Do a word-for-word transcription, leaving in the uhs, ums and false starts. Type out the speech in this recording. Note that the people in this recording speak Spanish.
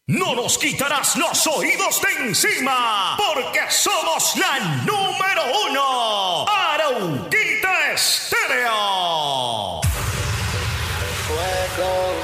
No nos quitarás los oídos de encima, porque somos la número uno. Arauquita Estéreo. Fuego.